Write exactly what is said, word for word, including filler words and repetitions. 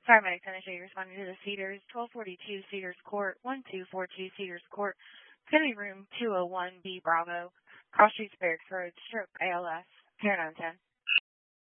Paramedic ten Show, you're responding to the Cedars, twelve forty-two Cedars Court, one two four two Cedars Court. It's going to be room two oh one B Bravo, Cross Streets Barracks Road, stroke A L S, care nine ten.